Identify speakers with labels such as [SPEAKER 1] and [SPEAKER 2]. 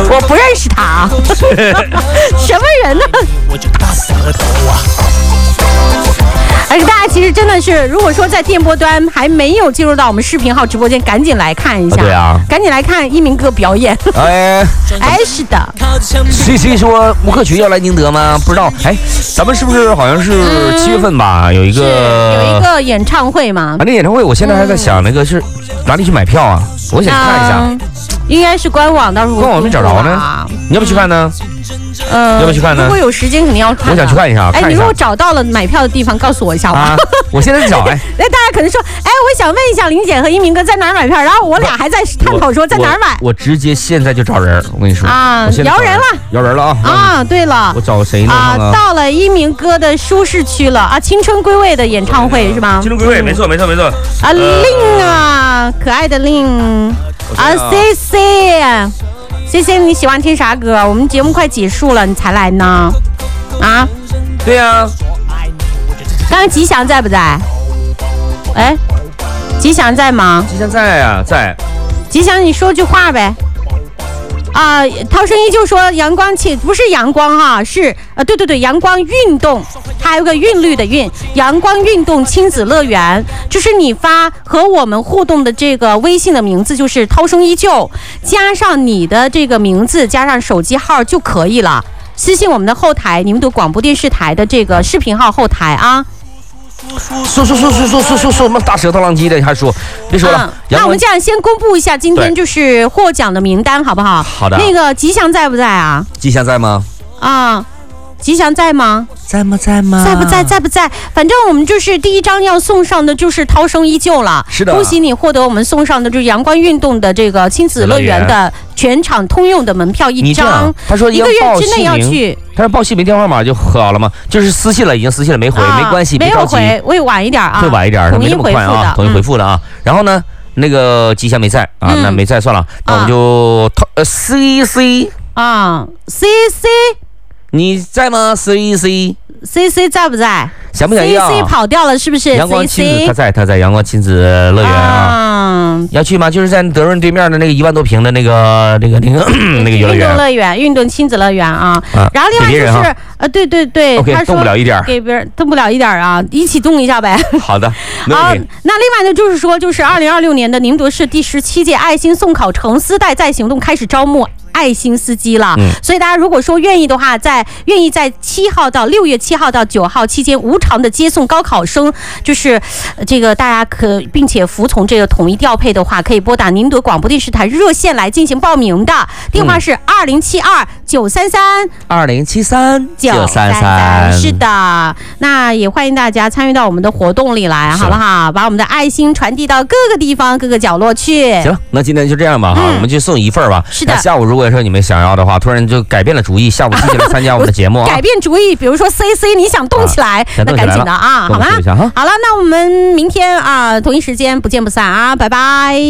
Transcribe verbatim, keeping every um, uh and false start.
[SPEAKER 1] 我不认识他，什么人呢？而且大家其实真的是，如果说在电波端还没有进入到我们视频号直播间，赶紧来看一下，啊
[SPEAKER 2] 对啊，
[SPEAKER 1] 赶紧来看一鸣哥表演。
[SPEAKER 2] 哎，
[SPEAKER 1] 哎，是的。
[SPEAKER 2] C C 说吴克群要来宁德吗？不知道。哎，咱们是不是好像是七月份吧？有一个
[SPEAKER 1] 有一个演唱会嘛？
[SPEAKER 2] 啊，那演唱会我现在还在想那个是哪里去买票啊？我想看一下。
[SPEAKER 1] 嗯、应该是官网，到时候
[SPEAKER 2] 官网没找着呢。你要不去看呢？
[SPEAKER 1] 嗯，
[SPEAKER 2] 要不去看呢？
[SPEAKER 1] 如果有时间肯定要看。
[SPEAKER 2] 我想去看一下。
[SPEAKER 1] 哎，你如果找到了买票的地方，告诉我一下吧。
[SPEAKER 2] 啊，我现在在找。哎，
[SPEAKER 1] 那大家可能说，哎，我想问一下林姐和一鸣哥在哪儿买票，然后我俩还在探讨说在哪儿买。
[SPEAKER 2] 我, 我, 我直接现在就找人，我跟你说
[SPEAKER 1] 啊，摇人了，
[SPEAKER 2] 摇人了啊！
[SPEAKER 1] 啊，对了，
[SPEAKER 2] 我找谁呢？
[SPEAKER 1] 啊，到了一鸣哥的舒适区了啊，青春归位的演唱会是吧？
[SPEAKER 2] 青春归位，没错，没错，没错。
[SPEAKER 1] 啊，令啊，可爱的令啊 ，C C。C C， 你喜欢听啥歌？我们节目快结束了，你才来呢？啊？
[SPEAKER 2] 对呀、啊。
[SPEAKER 1] 刚刚吉祥在不在？哎，吉祥在吗？
[SPEAKER 2] 吉祥在呀、啊，在。
[SPEAKER 1] 吉祥，你说句话呗。啊、呃，涛声依旧说阳光气不是阳光哈，是呃对对对，阳光运动，它还有个韵律的韵，阳光运动亲子乐园，就是你发和我们互动的这个微信的名字就是涛声依旧，加上你的这个名字加上手机号就可以了，私信我们的后台，你们读广播电视台的这个视频号后台啊。
[SPEAKER 2] 说说说说说说说什么大舌头浪叽的，还说别说了、嗯。
[SPEAKER 1] 那我们这样先公布一下今天就是获奖的名单，好不好？
[SPEAKER 2] 好的。
[SPEAKER 1] 那个吉祥在不在啊？
[SPEAKER 2] 吉祥在吗？
[SPEAKER 1] 啊，吉祥在吗？
[SPEAKER 2] 在吗？在吗？
[SPEAKER 1] 在不在？在不在？反正我们就是第一张要送上的就是涛声依旧了。
[SPEAKER 2] 是的。
[SPEAKER 1] 恭喜你获得我们送上的就是阳光运动的这个亲子乐园的全场通用的门票一张。
[SPEAKER 2] 他说
[SPEAKER 1] 一个月之内要去。
[SPEAKER 2] 他说报姓名电话码就好了吗？就是私信了，已经私信了没回，啊、没关系，
[SPEAKER 1] 没有
[SPEAKER 2] 回，
[SPEAKER 1] 我也晚一点啊，
[SPEAKER 2] 会晚一点，
[SPEAKER 1] 统一回复的
[SPEAKER 2] 啊，统一回复的啊。嗯、然后呢，那个吉祥没在啊，嗯、那没在算了，那我们就呃 C C
[SPEAKER 1] 啊 C C，
[SPEAKER 2] 你在吗 ？C C
[SPEAKER 1] C C 在不在？
[SPEAKER 2] 想不想要
[SPEAKER 1] ？C C 跑掉了是不是？
[SPEAKER 2] 阳光亲子他在，他在阳光亲子乐园啊，嗯、要去吗？就是在德润对面的那个一万多平的那个那个那个那个游乐园，
[SPEAKER 1] 运动乐园，运动亲子乐园啊。啊然后另外就是，呃，对对对，
[SPEAKER 2] okay,
[SPEAKER 1] 他说
[SPEAKER 2] 动不了一点，
[SPEAKER 1] 给别人动不了一点啊，一起动一下呗。
[SPEAKER 2] 好的。
[SPEAKER 1] 好，那另外呢，就是说，就是二零二六年的宁德市第十七届爱心送考橙丝带再行动开始招募爱心司机了，嗯、所以大家如果说愿意的话，在愿意在七号到六月七号到九号期间无偿的接送高考生，就是这个大家可并且服从这个统一调配的话，可以拨打宁德广播电视台热线来进行报名的，电话是二零七二九三三
[SPEAKER 2] 二零七三九三三。
[SPEAKER 1] 是的，那也欢迎大家参与到我们的活动里来，好不好？把我们的爱心传递到各个地方、各个角落去。
[SPEAKER 2] 行了，那今天就这样吧，哈、嗯，我们就送一份吧。
[SPEAKER 1] 是的，
[SPEAKER 2] 下午如果说你们想要的话，突然就改变了主意，下午继续来参加我们的节目啊。
[SPEAKER 1] 改变主意，比如说 C C 你想动起来，啊、那赶紧的啊，好吗？好了，那我们明天啊同一时间不见不散啊，拜拜。